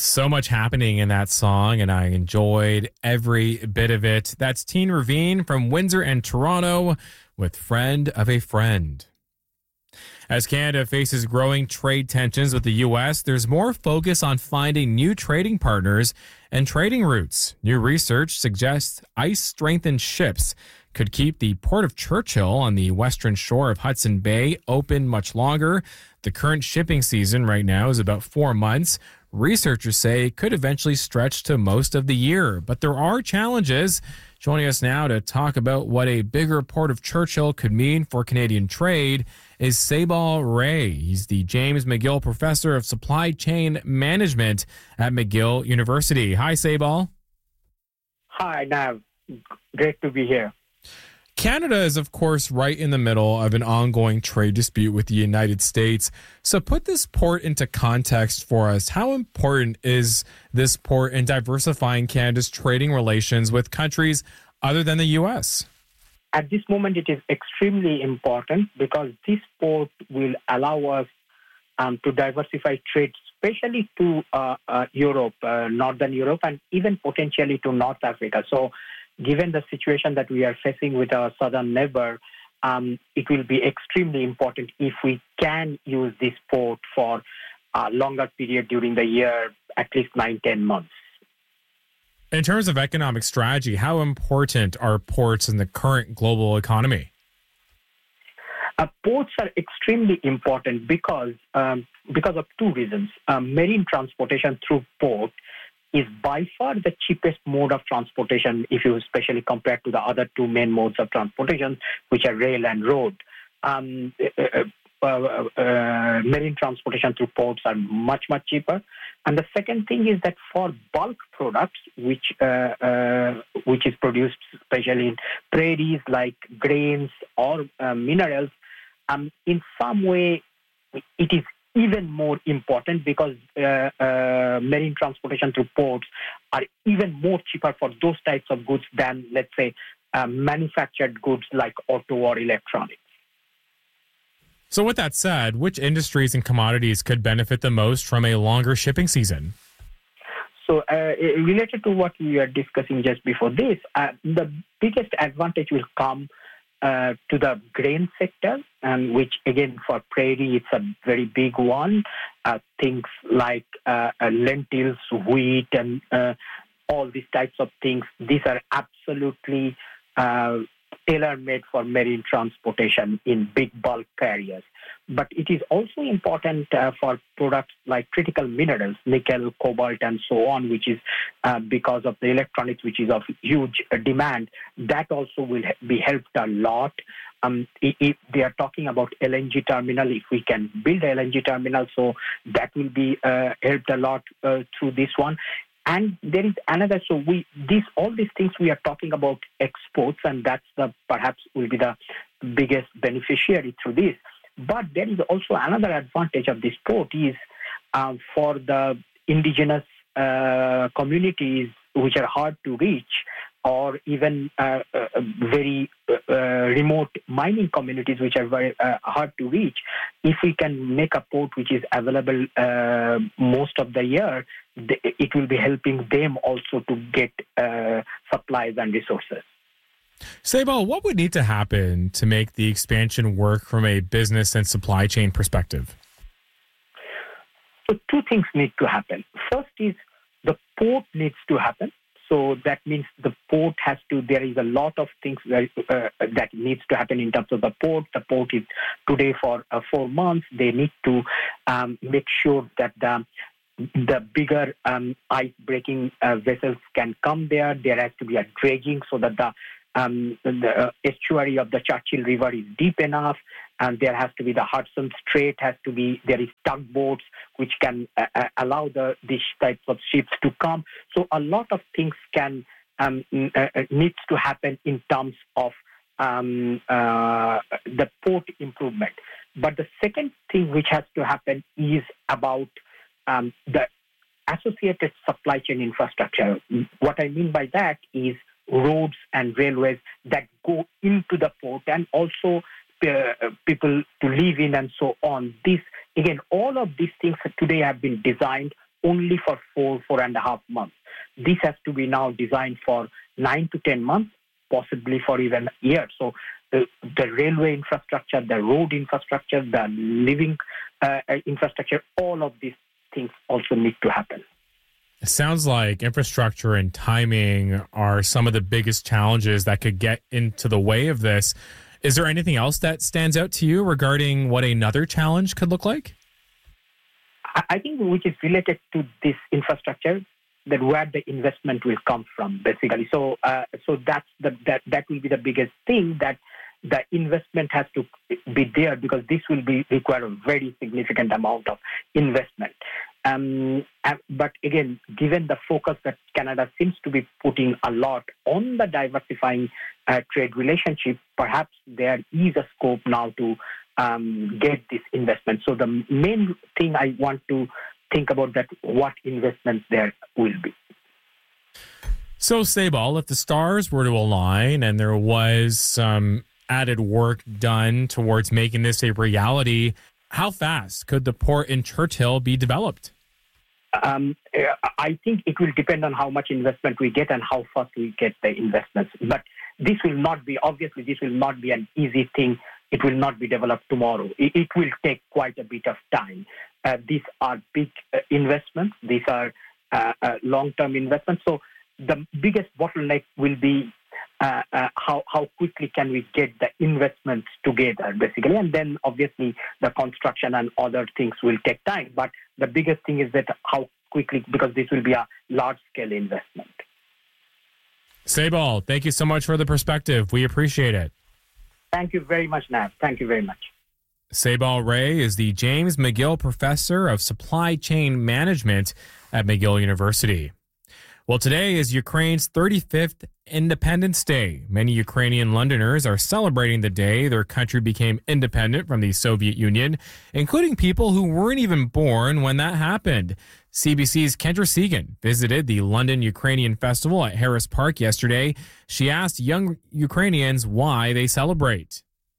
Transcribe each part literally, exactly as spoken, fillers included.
So much happening in that song, and I enjoyed every bit of it. That's Teen Ravine from Windsor and Toronto with Friend of a Friend. As Canada faces growing trade tensions with the U S, there's more focus on finding new trading partners and trading routes. New research suggests ice-strengthened ships could keep the Port of Churchill on the western shore of Hudson Bay open much longer. The current shipping season right now is about four months. Researchers say it could eventually stretch to most of the year, but there are challenges. Joining us now to talk about what a bigger Port of Churchill could mean for Canadian trade is Saibal Ray. He's the James McGill Professor of Supply Chain Management at McGill University. Hi, Saibal. Hi, Nav. Great to be here. Canada is, of course, right in the middle of an ongoing trade dispute with the United States. So put this port into context for us. How important is this port in diversifying Canada's trading relations with countries other than the U S? At this moment, it is extremely important because this port will allow us um, to diversify trade, especially to uh, uh, Europe, uh, Northern Europe, and even potentially to North Africa. So given the situation that we are facing with our southern neighbor, um, it will be extremely important if we can use this port for a longer period during the year, at least nine, ten months. In terms of economic strategy, how important are ports in the current global economy? Uh, ports are extremely important because um, because of two reasons. Um, marine transportation through port is by far the cheapest mode of transportation if you especially compare to the other two main modes of transportation, which are rail and road. Um, uh, uh, uh, marine transportation through ports are much, much cheaper. And the second thing is that for bulk products, which uh, uh, which is produced especially in prairies like grains or uh, minerals, um, in some way it is even more important because uh, uh, marine transportation through ports are even more cheaper for those types of goods than, let's say, uh, manufactured goods like auto or electronics. So with that said, which industries and commodities could benefit the most from a longer shipping season? So uh, related to what we were discussing just before this, uh, the biggest advantage will come Uh, to the grain sector, um, which again for prairie it's a very big one. Uh, things like uh, uh, lentils, wheat, and uh, all these types of things. These are absolutely uh, tailor-made for marine transportation in big bulk carriers. But it is also important uh, for products like critical minerals, nickel, cobalt, and so on, which is uh, because of the electronics, which is of huge uh, demand. That also will be helped a lot. Um, if they are talking about L N G terminal, if we can build a L N G terminal, so that will be uh, helped a lot uh, through this one. And there is another, so we these all these things we are talking about exports, and that's the perhaps will be the biggest beneficiary through this. But there is also another advantage of this port is uh, for the indigenous uh, communities which are hard to reach, or even uh, uh, very uh, remote mining communities which are very uh, hard to reach. If we can make a port which is available uh, most of the year, it will be helping them also to get uh, supplies and resources. Saibal, what would need to happen to make the expansion work from a business and supply chain perspective? So two things need to happen. First is the port needs to happen. So that means the port has to, there is a lot of things that, uh, that needs to happen in terms of the port. The port is today for uh, four months. They need to um, make sure that the the bigger um, ice-breaking uh, vessels can come there. There has to be a dredging so that the Um, the estuary of the Churchill River is deep enough, and there has to be the Hudson Strait has to be, there is tugboats which can uh, allow the these types of ships to come. So a lot of things can um, uh, needs to happen in terms of um, uh, the port improvement. But the second thing which has to happen is about um, the associated supply chain infrastructure. What I mean by that is roads and railways that go into the port, and also uh, people to live in and so on. This again, all of these things today have been designed only for four, four and a half months. This has to be now designed for nine to ten months, possibly for even a year. So the, the railway infrastructure, the road infrastructure, the living uh, infrastructure, all of these things also need to happen. It sounds like infrastructure and timing are some of the biggest challenges that could get into the way of this. Is there anything else that stands out to you regarding what another challenge could look like? I think which is related to this infrastructure, that where the investment will come from, basically. So, uh, so that's the that that will be the biggest thing, that the investment has to be there, because this will be require a very significant amount of investment. Um, but again, given the focus that Canada seems to be putting a lot on the diversifying uh, trade relationship, perhaps there is a scope now to um, get this investment. So the main thing I want to think about that what investments there will be. So, Sabal, if the stars were to align and there was some added work done towards making this a reality, how fast could the port in Churchill be developed? Um, I think it will depend on how much investment we get and how fast we get the investments. But this will not be, obviously, this will not be an easy thing. It will not be developed tomorrow. It, it will take quite a bit of time. Uh, these are big uh, investments. These are uh, uh, long-term investments. So the biggest bottleneck will be uh, uh, how, how quickly can we get the investments together, basically. And then, obviously, the construction and other things will take time. But the biggest thing is that how quickly, because this will be a large-scale investment. Sabal, thank you so much for the perspective. We appreciate it. Thank you very much, Nav. Thank you very much. Sabal Ray is the James McGill Professor of Supply Chain Management at McGill University. Well, today is Ukraine's thirty-fifth Independence Day. Many Ukrainian Londoners are celebrating the day their country became independent from the Soviet Union, including people who weren't even born when that happened. C B C's Kendra Segan visited the London Ukrainian Festival at Harris Park yesterday. She asked young Ukrainians why they celebrate.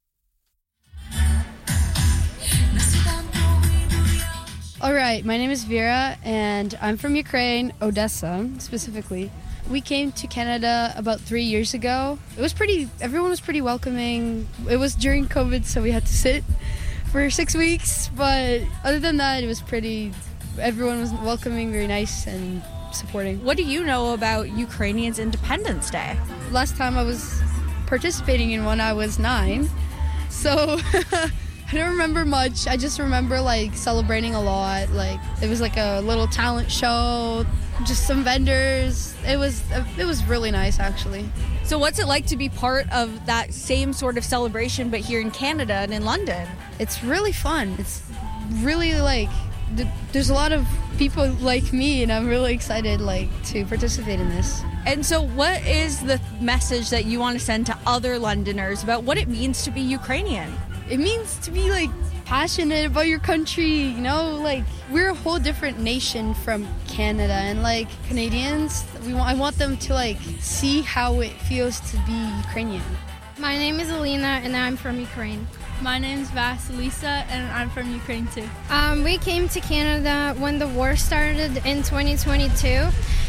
All right, my name is Vera, and I'm from Ukraine, Odessa, specifically. We came to Canada about three years ago. It was pretty, everyone was pretty welcoming. It was during COVID, so we had to sit for six weeks. But other than that, it was pretty, everyone was welcoming, very nice and supporting. What do you know about Ukrainians' Independence Day? Last time I was participating in one, I was nine. So I don't remember much. I just remember like celebrating a lot. Like it was like a little talent show, just some vendors. It was it was really nice, actually. So what's it like to be part of that same sort of celebration, but here in Canada and in London? It's really fun. It's really like th- there's a lot of people like me, and I'm really excited like to participate in this. And so what is the message that you want to send to other Londoners about what it means to be Ukrainian? It means to be like passionate about your country, you know, like we're a whole different nation from Canada, and like Canadians, we want, I want them to like see how it feels to be Ukrainian. My name is Alina and I'm from Ukraine. My name is Vasilisa and I'm from Ukraine too. Um, we came to Canada when the war started in twenty twenty-two.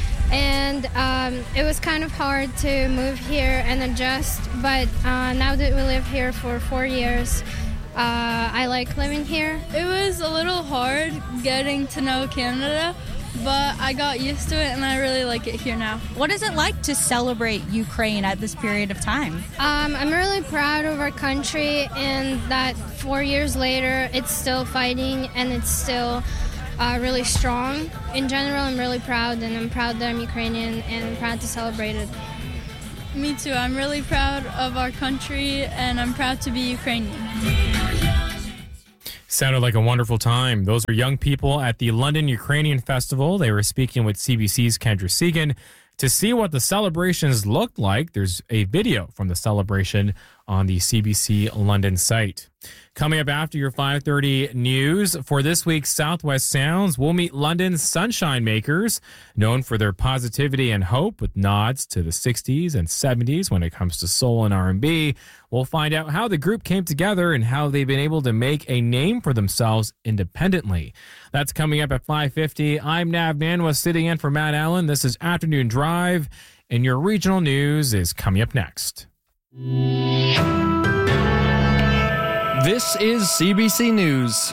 And um, it was kind of hard to move here and adjust, but uh, now that we live here for four years, uh, I like living here. It was a little hard getting to know Canada, but I got used to it and I really like it here now. What is it like to celebrate Ukraine at this period of time? Um, I'm really proud of our country, and that four years later, it's still fighting and it's still Uh, really strong. In general, I'm really proud, and I'm proud that I'm Ukrainian, and I'm proud to celebrate it. Me too. I'm really proud of our country, and I'm proud to be Ukrainian. Sounded like a wonderful time. Those are young people at the London Ukrainian Festival. They were speaking with C B C's Kendra Segan. To see what the celebrations looked like, there's a video from the celebration on the C B C London site. Coming up after your five thirty news, for this week's Southwest Sounds, we'll meet London's Sunshine Makers, known for their positivity and hope with nods to the sixties and seventies when it comes to soul and R and B. We'll find out how the group came together and how they've been able to make a name for themselves independently. That's coming up at five fifty. I'm Nav Nanwa sitting in for Matt Allen. This is Afternoon Drive, and your regional news is coming up next. This is C B C News.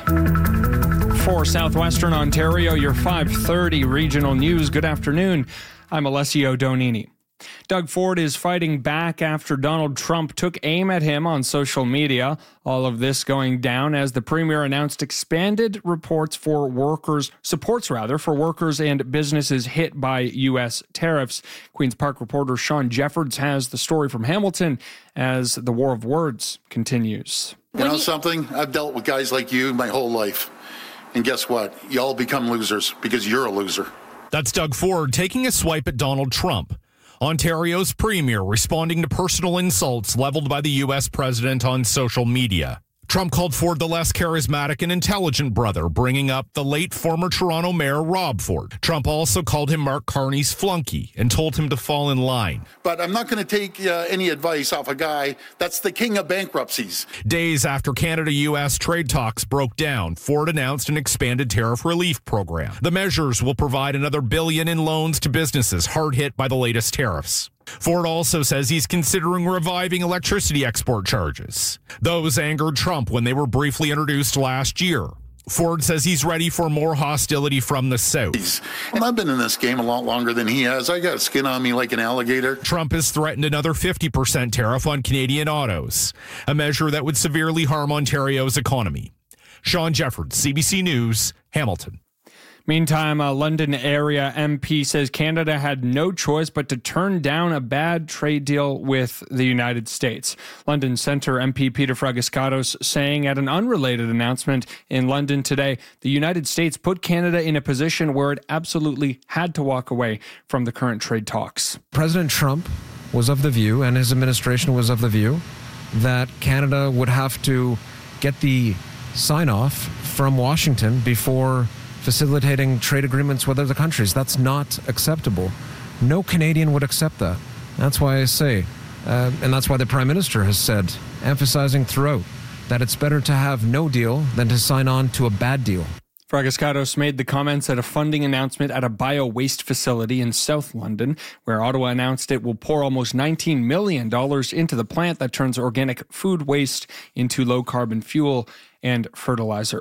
For Southwestern Ontario, your five thirty regional news. Good afternoon. I'm Alessio Donini. Doug Ford is fighting back after Donald Trump took aim at him on social media. All of this going down as the premier announced expanded reports for workers, supports rather, for workers and businesses hit by U S tariffs. Queen's Park reporter Sean Jeffords has the story from Hamilton as the war of words continues. You know something? I've dealt with guys like you my whole life. And guess what? You all become losers because you're a loser. That's Doug Ford taking a swipe at Donald Trump. Ontario's premier responding to personal insults leveled by the U S president on social media. Trump called Ford the less charismatic and intelligent brother, bringing up the late former Toronto mayor Rob Ford. Trump also called him Mark Carney's flunky and told him to fall in line. But I'm not going to take uh, any advice off a guy that's the king of bankruptcies. Days after Canada-U S trade talks broke down, Ford announced an expanded tariff relief program. The measures will provide another billion in loans to businesses hard hit by the latest tariffs. Ford also says he's considering reviving electricity export charges. Those angered Trump when they were briefly introduced last year. Ford says he's ready for more hostility from the South. Well, I've been in this game a lot longer than he has. I got skin on me like an alligator. Trump has threatened another fifty percent tariff on Canadian autos, a measure that would severely harm Ontario's economy. Sean Jeffords, C B C News, Hamilton. Meantime, a London area M P says Canada had no choice but to turn down a bad trade deal with the United States. London Centre M P Peter Fragiskatos saying at an unrelated announcement in London today, the United States put Canada in a position where it absolutely had to walk away from the current trade talks. President Trump was of the view, and his administration was of the view, that Canada would have to get the sign-off from Washington before facilitating trade agreements with other countries. That's not acceptable. No Canadian would accept that. That's why I say, uh, and that's why the Prime Minister has said, emphasizing throughout, that it's better to have no deal than to sign on to a bad deal. Fragiskatos made the comments at a funding announcement at a bio-waste facility in South London, where Ottawa announced it will pour almost nineteen million dollars into the plant that turns organic food waste into low-carbon fuel and fertilizer.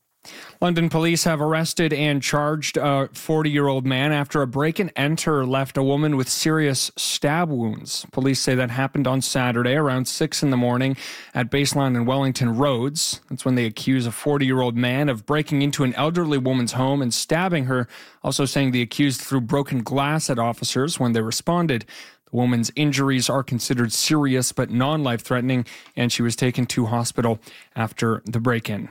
London police have arrested and charged a forty-year-old man after a break-and-enter left a woman with serious stab wounds. Police say that happened on Saturday around six in the morning at Baseline and Wellington Roads. That's when they accuse a forty-year-old man of breaking into an elderly woman's home and stabbing her, also saying the accused threw broken glass at officers when they responded. The woman's injuries are considered serious but non-life-threatening, and she was taken to hospital after the break-in.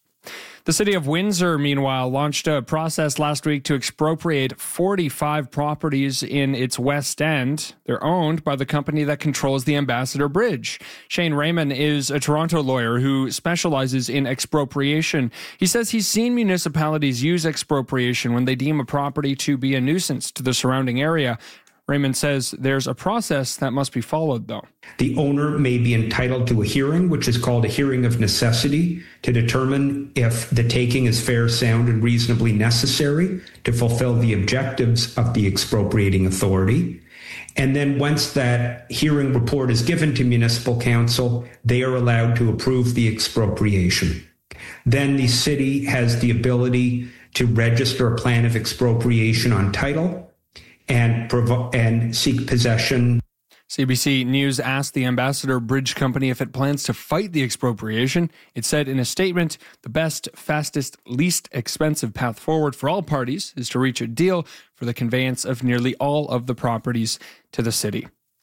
The city of Windsor, meanwhile, launched a process last week to expropriate forty-five properties in its West End. They're owned by the company that controls the Ambassador Bridge. Shane Raymond is a Toronto lawyer who specializes in expropriation. He says he's seen municipalities use expropriation when they deem a property to be a nuisance to the surrounding area. Raymond says there's a process that must be followed, though. The owner may be entitled to a hearing, which is called a hearing of necessity, to determine if the taking is fair, sound, and reasonably necessary to fulfill the objectives of the expropriating authority. And then once that hearing report is given to municipal council, they are allowed to approve the expropriation. Then the city has the ability to register a plan of expropriation on title and provo- and seek possession. C B C News asked the Ambassador Bridge Company if it plans to fight the expropriation. It said in a statement, the best, fastest, least expensive path forward for all parties is to reach a deal for the conveyance of nearly all of the properties to the city.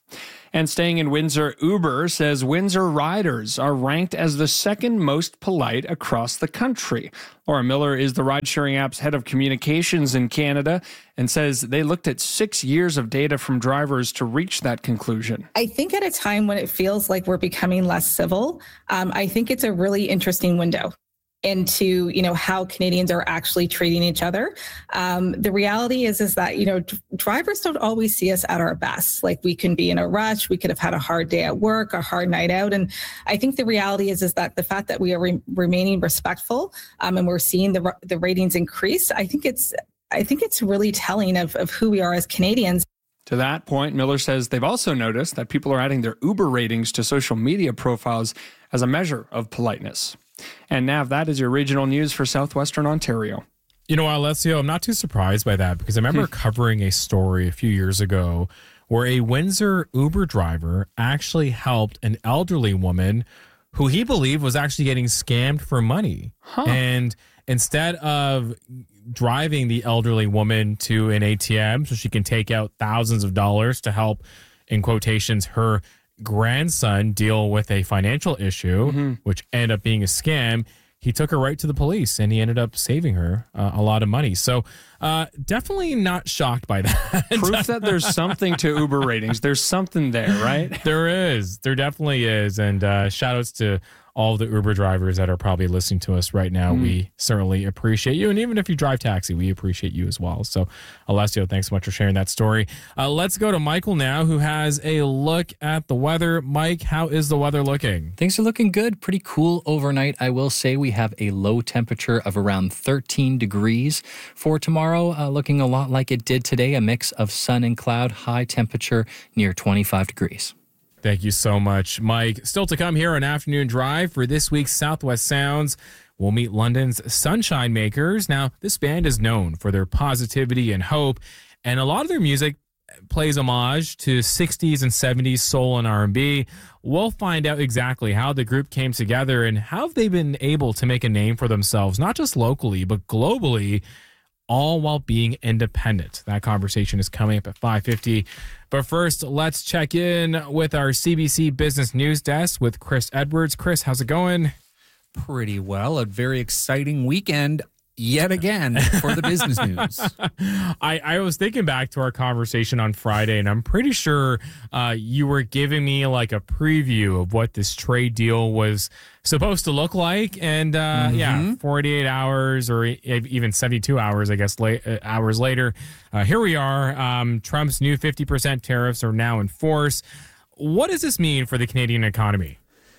And staying in Windsor, Uber says Windsor riders are ranked as the second most polite across the country. Laura Miller is the ride-sharing app's head of communications in Canada and says they looked at six years of data from drivers to reach that conclusion. I think at a time when it feels like we're becoming less civil, um, I think it's a really interesting window into, you know, how Canadians are actually treating each other. Um, the reality is, is that, you know, d- drivers don't always see us at our best. Like, we can be in a rush. We could have had a hard day at work, a hard night out. And I think the reality is, is that the fact that we are re- remaining respectful um, and we're seeing the the ratings increase, I think it's, I think it's really telling of, of who we are as Canadians. To that point, Miller says they've also noticed that people are adding their Uber ratings to social media profiles as a measure of politeness. And Nav, that is your regional news for Southwestern Ontario. You know, Alessio, I'm not too surprised by that because I remember covering a story a few years ago where a Windsor Uber driver actually helped an elderly woman who he believed was actually getting scammed for money. Huh. And instead of driving the elderly woman to an A T M so she can take out thousands of dollars to help, in quotations, her grandson deal with a financial issue, mm-hmm. which ended up being a scam, he took her right to the police and he ended up saving her uh, a lot of money. So uh, definitely not shocked by that. Proof that there's something to Uber ratings. There's something there, right? There is. There definitely is. And uh, shout outs to all the Uber drivers that are probably listening to us right now. Mm. We certainly appreciate you. And even if you drive taxi, we appreciate you as well. So, Alessio, thanks so much for sharing that story. Uh, let's go to Michael now, who has a look at the weather. Mike, how is the weather looking? Things are looking good. Pretty cool overnight. I will say we have a low temperature of around thirteen degrees for tomorrow, uh, looking a lot like it did today, a mix of sun and cloud, high temperature near twenty-five degrees. Thank you so much, Mike. Still to come here on Afternoon Drive for this week's Southwest Sounds. We'll meet London's Sunshine Makers. Now, this band is known for their positivity and hope, and a lot of their music plays homage to sixties and seventies soul and R and B. We'll find out exactly how the group came together and how they've been able to make a name for themselves, not just locally, but globally, all while being independent. That conversation is coming up at five fifty. But first, let's check in with our C B C Business News Desk with Chris Edwards. Chris, how's it going? Pretty well. A very exciting weekend yet again for the business news. I, I was thinking back to our conversation on Friday, and I'm pretty sure uh, you were giving me like a preview of what this trade deal was supposed to look like. And uh, mm-hmm. yeah, forty-eight hours or even seventy-two hours, I guess, late, uh, hours later, uh, here we are. Um, Trump's new fifty percent tariffs are now in force. What does this mean for the Canadian economy?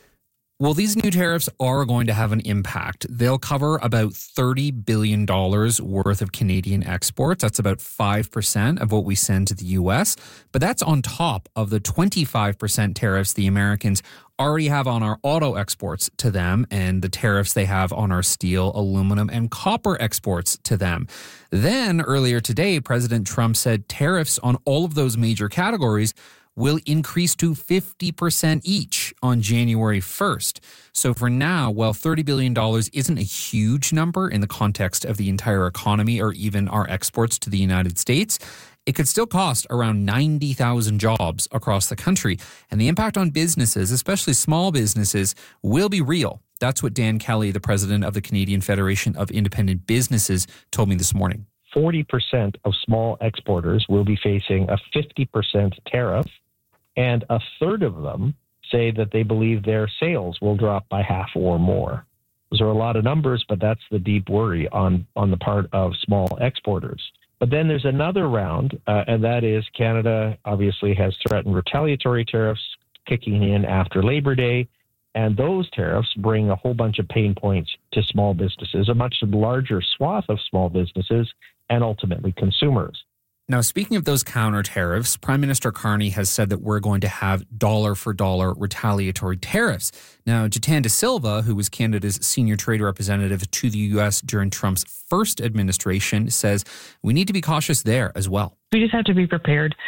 Well, these new tariffs are going to have an impact. They'll cover about thirty billion dollars worth of Canadian exports. That's about five percent of what we send to the U S. But that's on top of the twenty-five percent tariffs the Americans already have on our auto exports to them and the tariffs they have on our steel, aluminum, and copper exports to them. Then earlier today, President Trump said tariffs on all of those major categories will increase to fifty percent each on January first. So for now, while thirty billion dollars isn't a huge number in the context of the entire economy or even our exports to the United States, it could still cost around ninety thousand jobs across the country. And the impact on businesses, especially small businesses, will be real. That's what Dan Kelly, the president of the Canadian Federation of Independent Businesses, told me this morning. forty percent of small exporters will be facing a fifty percent tariff, and a third of them say that they believe their sales will drop by half or more. Those are a lot of numbers, but that's the deep worry on, on the part of small exporters. But then there's another round, uh, and that is Canada obviously has threatened retaliatory tariffs kicking in after Labor Day, and those tariffs bring a whole bunch of pain points to small businesses, a much larger swath of small businesses, and ultimately consumers. Now, speaking of those counter tariffs, Prime Minister Carney has said that we're going to have dollar for dollar retaliatory tariffs. Now, Jatan De Silva, who was Canada's senior trade representative to the U S during Trump's first administration, says we need to be cautious there as well. We just have to be prepared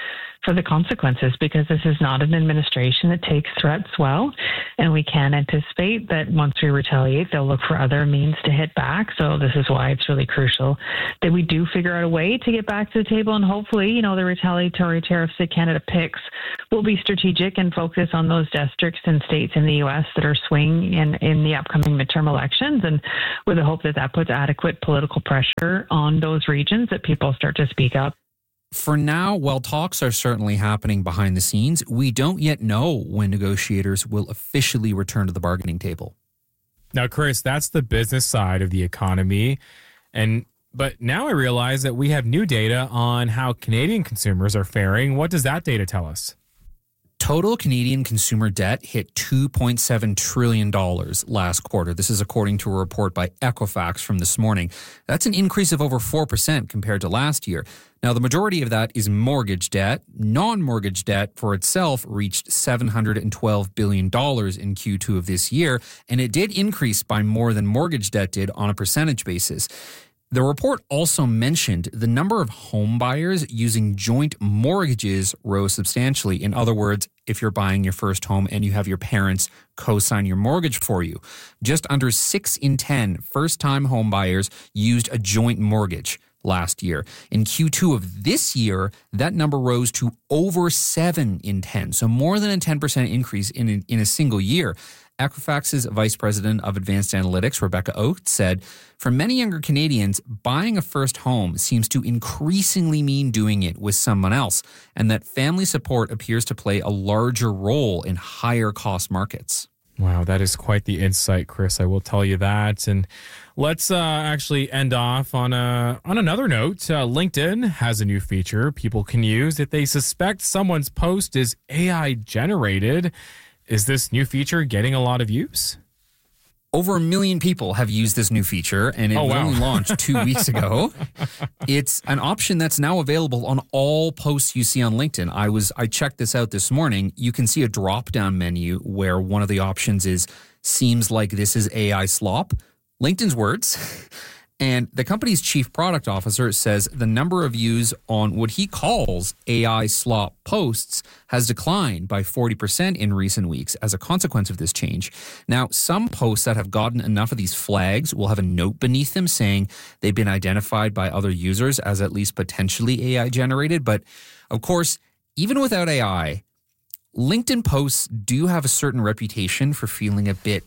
for the consequences, because this is not an administration that takes threats well. And we can anticipate that once we retaliate, they'll look for other means to hit back. So this is why it's really crucial that we do figure out a way to get back to the table. And hopefully, you know, the retaliatory tariffs that Canada picks will be strategic and focus on those districts and states in the U S that are swing in, in the upcoming midterm elections. And with the hope that that puts adequate political pressure on those regions that people start to speak up. For now, while talks are certainly happening behind the scenes, we don't yet know when negotiators will officially return to the bargaining table. Now, Chris, that's the business side of the economy. And but now I realize that we have new data on how Canadian consumers are faring. What does that data tell us? Total Canadian consumer debt hit two point seven trillion dollars last quarter. This is according to a report by Equifax from this morning. That's an increase of over four percent compared to last year. Now, the majority of that is mortgage debt. Non-mortgage debt for itself reached seven hundred twelve billion dollars in Q two of this year, and it did increase by more than mortgage debt did on a percentage basis. The report also mentioned the number of home buyers using joint mortgages rose substantially. In other words, if you're buying your first home and you have your parents co-sign your mortgage for you, just under six in ten first-time home buyers used a joint mortgage last year. In Q two of this year, that number rose to over seven in ten, so more than a ten percent increase in a, in a single year. Equifax's Vice President of Advanced Analytics, Rebecca Oates, said, for many younger Canadians, buying a first home seems to increasingly mean doing it with someone else, and that family support appears to play a larger role in higher cost markets. Wow, that is quite the insight, Chris. I will tell you that. And let's uh, actually end off on a on another note. Uh, LinkedIn has a new feature people can use if they suspect someone's post is A I generated. Is this new feature getting a lot of use? Over a million people have used this new feature, and it oh, wow. only launched two weeks ago. It's an option that's now available on all posts you see on LinkedIn. I was I checked this out this morning. You can see a drop-down menu where one of the options is, seems like this is A I slop. LinkedIn's words. And the company's chief product officer says the number of views on what he calls A I slop posts has declined by forty percent in recent weeks as a consequence of this change. Now, some posts that have gotten enough of these flags will have a note beneath them saying they've been identified by other users as at least potentially A I generated. But of course, even without A I, LinkedIn posts do have a certain reputation for feeling a bit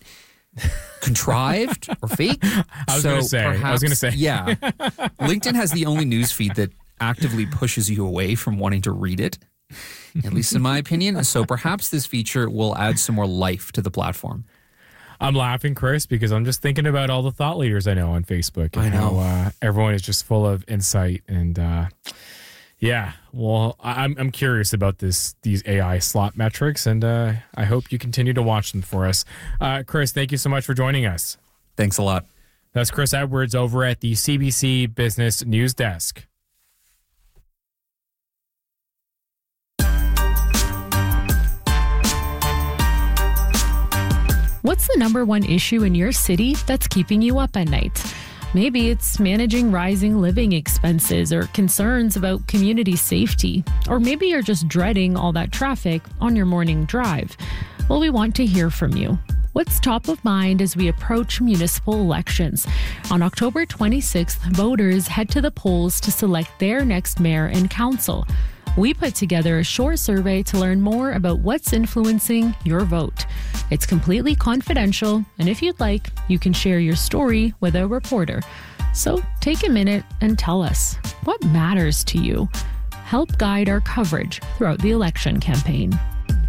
contrived or fake. I was so going to say. Perhaps, I was going to say. Yeah. LinkedIn has the only news feed that actively pushes you away from wanting to read it, at least in my opinion. So perhaps this feature will add some more life to the platform. I'm laughing, Chris, because I'm just thinking about all the thought leaders I know on Facebook and I know. how uh, everyone is just full of insight and. Uh, Yeah, well, I'm I'm curious about this these A I slot metrics, and uh, I hope you continue to watch them for us. Uh, Chris, thank you so much for joining us. Thanks a lot. That's Chris Edwards over at the C B C Business News Desk. What's the number one issue in your city that's keeping you up at night? Maybe it's managing rising living expenses or concerns about community safety. Or maybe you're just dreading all that traffic on your morning drive. Well, we want to hear from you. What's top of mind as we approach municipal elections? On October twenty-sixth, voters head to the polls to select their next mayor and council. We put together a short survey to learn more about what's influencing your vote. It's completely confidential, and if you'd like, you can share your story with a reporter. So take a minute and tell us what matters to you. Help guide our coverage throughout the election campaign.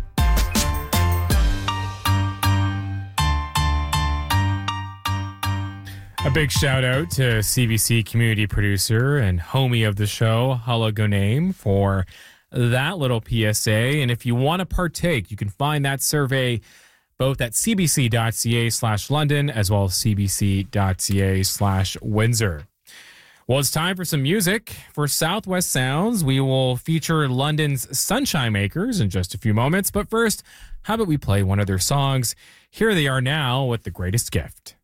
A big shout out to C B C community producer and homie of the show, Hala Ghonaim, for that little P S A. And if you want to partake, you can find that survey both at cbc.ca slash London as well as cbc.ca slash Windsor. Well, it's time for some music. For Southwest Sounds, we will feature London's Sunshine Makers in just a few moments. But first, how about we play one of their songs? Here they are now with The Greatest Gift.